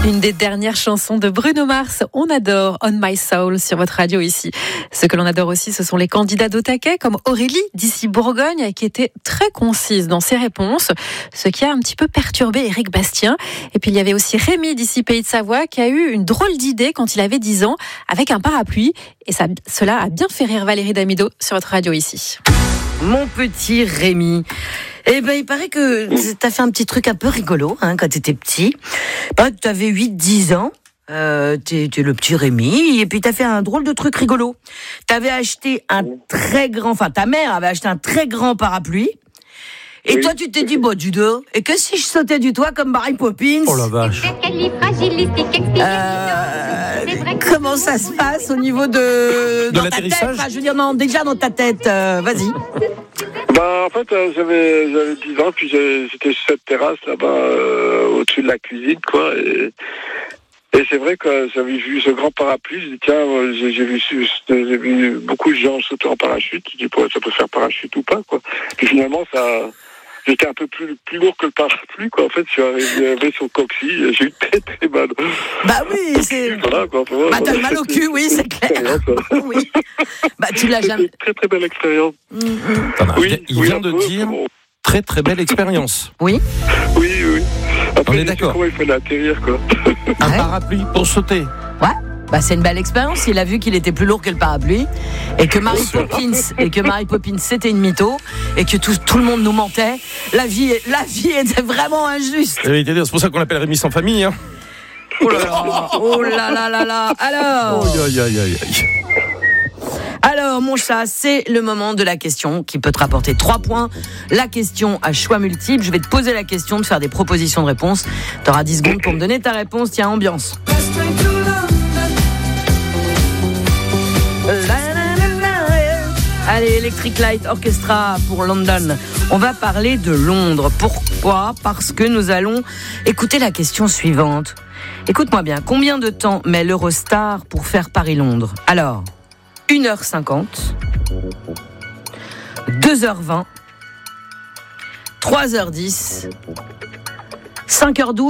Une des dernières chansons de Bruno Mars, on adore On My Soul sur votre radio ici. Ce que l'on adore aussi, ce sont les candidats d'au taquet comme Aurélie d'ici Bourgogne qui était très concise dans ses réponses, ce qui a un petit peu perturbé Éric Bastien. Et puis il y avait aussi Rémi d'ici Pays de Savoie qui a eu une drôle d'idée quand il avait 10 ans avec un parapluie. Et cela a bien fait rire Valérie Damido sur votre radio ici. Mon petit Rémi. Eh ben, il paraît que t'as fait un petit truc un peu rigolo, quand t'étais petit. Il paraît que t'avais 8-10 ans. T'es le petit Rémi. Et puis t'as fait un drôle de truc rigolo. T'avais acheté ta mère avait acheté un très grand parapluie. Et toi, tu t'es dit, du dos. Et que si je sautais du toit comme Mary Poppins? Oh la vache. Comment ça se passe au niveau de dans l'atterrissage? Ta tête, je veux dire, non, déjà dans ta tête. Vas-y. En fait, j'avais 10 ans, puis j'étais sur cette terrasse là-bas, au-dessus de la cuisine, quoi. Et c'est vrai que j'avais vu ce grand parapluie. Je dis, tiens, j'ai vu beaucoup de gens sauter en parachute. Je dis, ça peut faire parachute ou pas, quoi. Puis finalement, j'étais un peu plus lourd que le parapluie, quoi. En fait, je suis arrivé sur le coccyx, j'ai eu très mal. Bah oui, c'est... Voilà, quoi. T'as mal au cul, oui, c'est clair. Oui. Tu l'as jamais... Très, très belle expérience. Il vient de dire très, très belle expérience. Oui. Oui. Après, on est d'accord. Comment il fallait atterrir, quoi. Un parapluie pour sauter. Ouais. C'est une belle expérience. Il a vu qu'il était plus lourd que le parapluie et que Mary Poppins c'était une mytho et que tout le monde nous mentait. La vie était vraiment injuste. C'est pour ça qu'on l'appelle Rémi sans famille. Oh là là. Alors. Alors, mon chat, c'est le moment de la question qui peut te rapporter 3 points. La question à choix multiples. Je vais te poser la question, te faire des propositions de réponse. Tu auras 10 secondes pour me donner ta réponse. Tiens, ambiance. Allez, Electric Light Orchestra pour London. On va parler de Londres. Pourquoi ? Parce que nous allons écouter la question suivante. Écoute-moi bien. Combien de temps met l'Eurostar pour faire Paris-Londres ? Alors, 1h50, 2h20, 3h10, 5h12